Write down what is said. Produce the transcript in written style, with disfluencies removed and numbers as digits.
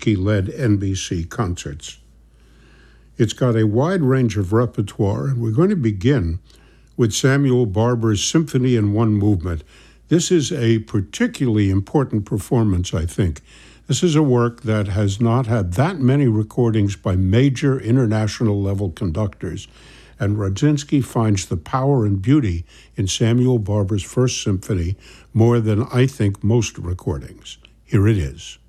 Radzinski-led NBC concerts. It's got a wide range of repertoire, and we're going to begin with Samuel Barber's Symphony in One Movement. This is a particularly important performance, I think. This is a work that has not had that many recordings by major international-level conductors, and Radzinski finds the power and beauty in Samuel Barber's First Symphony more than I think most recordings. Here it is.